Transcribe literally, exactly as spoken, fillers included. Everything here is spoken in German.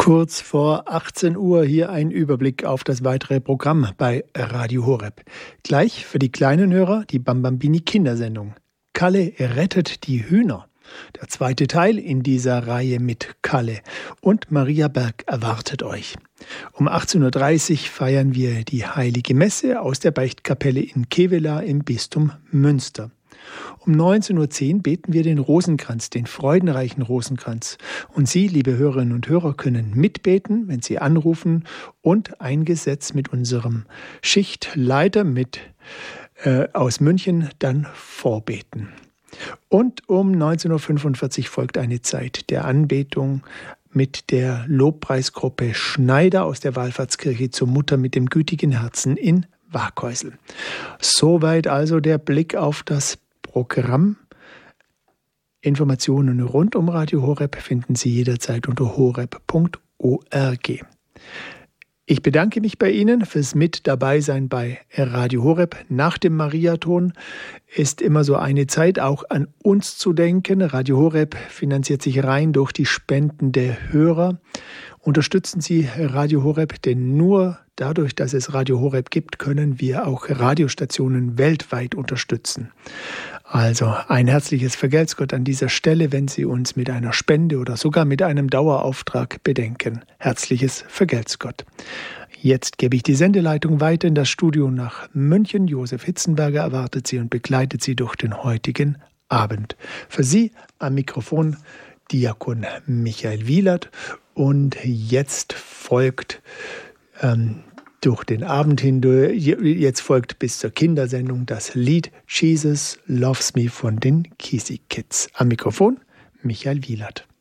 Kurz vor achtzehn Uhr hier ein Überblick auf das weitere Programm bei Radio Horeb. Gleich für die kleinen Hörer die Bambambini Kindersendung. Kalle rettet die Hühner. Der zweite Teil in dieser Reihe mit Kalle. Und Maria Berg erwartet euch. Um achtzehn Uhr dreißig feiern wir die Heilige Messe aus der Beichtkapelle in Kevela im Bistum Münster. Um neunzehn Uhr zehn beten wir den Rosenkranz, den freudenreichen Rosenkranz. Und Sie, liebe Hörerinnen und Hörer, können mitbeten, wenn Sie anrufen und eingesetzt mit unserem Schichtleiter mit, äh, aus München dann vorbeten. Und um neunzehn Uhr fünfundvierzig folgt eine Zeit der Anbetung mit der Lobpreisgruppe Schneider aus der Wallfahrtskirche zur Mutter mit dem gütigen Herzen in Waghäusel. Soweit also der Blick auf das Programm. Informationen rund um Radio Horeb finden Sie jederzeit unter horeb punkt org. Ich bedanke mich bei Ihnen fürs Mit dabei sein bei Radio Horeb. Nach dem Mariathon ist immer so eine Zeit, auch an uns zu denken. Radio Horeb finanziert sich rein durch die Spenden der Hörer. Unterstützen Sie Radio Horeb, denn nur dadurch, dass es Radio Horeb gibt, können wir auch Radiostationen weltweit unterstützen. Also ein herzliches Vergelt's Gott an dieser Stelle, wenn Sie uns mit einer Spende oder sogar mit einem Dauerauftrag bedenken. Herzliches Vergelt's Gott. Jetzt gebe ich die Sendeleitung weiter in das Studio nach München. Josef Hitzenberger erwartet Sie und begleitet Sie durch den heutigen Abend. Für Sie am Mikrofon Diakon Michael Wielert. Und jetzt folgt ähm, durch den Abend hindurch, jetzt folgt bis zur Kindersendung das Lied Jesus Loves Me von den Kisi Kids. Am Mikrofon Michael Wielert.